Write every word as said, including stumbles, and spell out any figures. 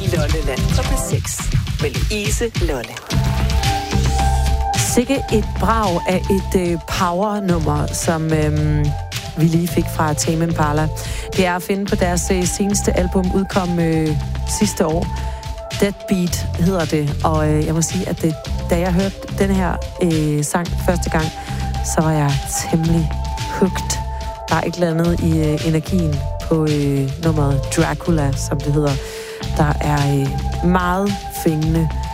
Lolleland på P seks med Louise Lolle. Sikke et brag af et øh, power-nummer, som øh, vi lige fik fra Tame Impala. Det er at finde på deres øh, seneste album, udkom øh, sidste år. Deadbeat hedder det, og øh, jeg må sige, at det, da jeg hørte den her øh, sang første gang, så var jeg temmelig hooked. Der er et eller andet i øh, energien på øh, nummeret Dracula, som det hedder. Der er øh, meget fængende.